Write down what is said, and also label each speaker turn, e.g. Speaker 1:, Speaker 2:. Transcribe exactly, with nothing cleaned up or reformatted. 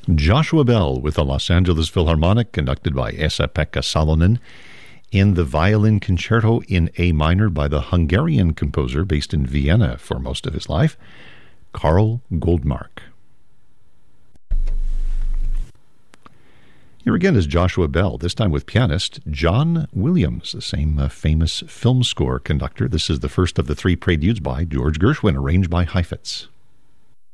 Speaker 1: Joshua Bell with the Los Angeles Philharmonic, conducted by Esa-Pekka Salonen, and the Violin Concerto in A minor by the Hungarian composer based in Vienna for most of his life, Karl Goldmark. Here again is Joshua Bell, this time with pianist John Williams, the same uh, famous film score conductor. This is the first of the three preludes by George Gershwin, arranged by Heifetz.